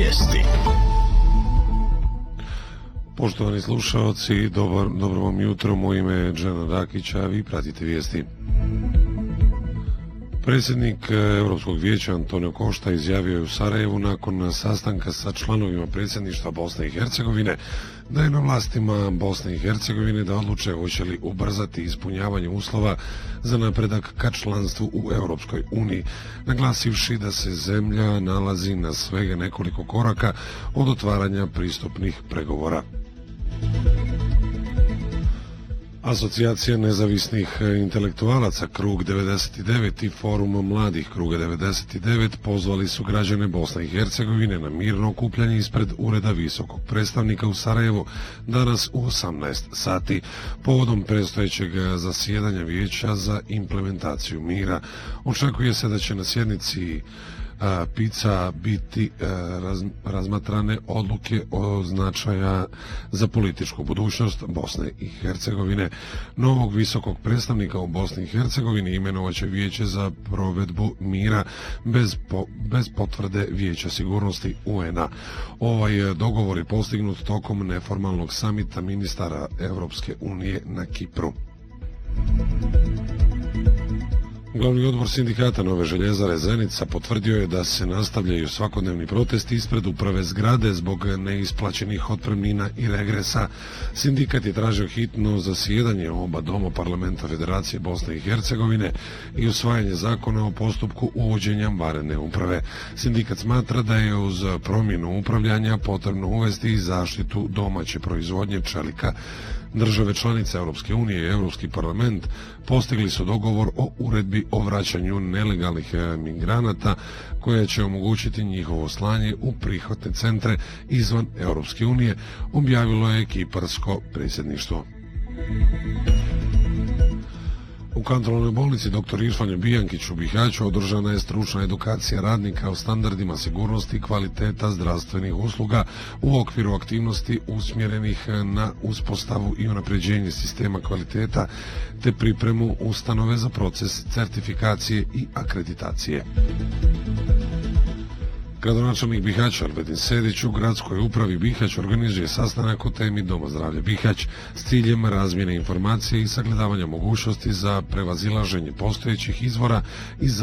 vijesti. Poštovani slušalci, dobro vam jutro, moje ime je Džena Dakića, vi pratite vijesti. Predsjednik Europskog vijeća Antonio Costa izjavio je u Sarajevu nakon sastanka sa članovima predsjedništva Bosne i Hercegovine da je na vlastima Bosne i Hercegovine da odluče hoće li ubrzati ispunjavanje uslova za napredak ka članstvu u Europskoj uniji, naglasivši da se zemlja nalazi na svega nekoliko koraka od otvaranja pristupnih pregovora. Asocijacija nezavisnih intelektualaca Krug 99 i Forum mladih Kruga 99 pozvali su građane Bosne i Hercegovine na mirno okupljanje ispred Ureda visokog predstavnika u Sarajevu danas u 18 sati povodom predstojećeg zasjedanja Vijeća za implementaciju mira. Očekuje se da će na sjednici PICA biti razmatrane odluke o značaja za političku budućnost Bosne i Hercegovine. Novog visokog predstavnika u Bosni i Hercegovini imenovaće Vijeće za provedbu mira bez potvrde Vijeća sigurnosti UN-a. Ovaj dogovor je postignut tokom neformalnog samita ministara Europske unije na Kipru. Glavni odbor sindikata Nove željezare Zenica potvrdio je da se nastavljaju svakodnevni protesti ispred uprave zgrade zbog neisplaćenih otpremnina i regresa. Sindikat je tražio hitno zasjedanje oba doma parlamenta Federacije Bosne i Hercegovine i usvajanje zakona o postupku uvođenja vanredne uprave. Sindikat smatra da je uz promjenu upravljanja potrebno uvesti i zaštitu domaće proizvodnje čelika. Države članice Europske unije i Europski parlament postigli su dogovor o uredbi o vraćanju nelegalnih migranata koja će omogućiti njihovo slanje u prihvatne centre izvan Europske unije, objavilo je kiparsko predsjedništvo. U kantonalnoj bolnici dr. Irfan Bijankić u Bihaću održana je stručna edukacija radnika o standardima sigurnosti i kvaliteta zdravstvenih usluga u okviru aktivnosti usmjerenih na uspostavu i unapređenje sistema kvaliteta te pripremu ustanove za proces certifikacije i akreditacije. Gradonačelnik Bihaća Albedin Sedić u gradskoj upravi Bihać organizuje sastanak o temi Doma zdravlja Bihać s ciljem razmjene informacije i sagledavanja mogućnosti za prevazilaženje postojećih izvora i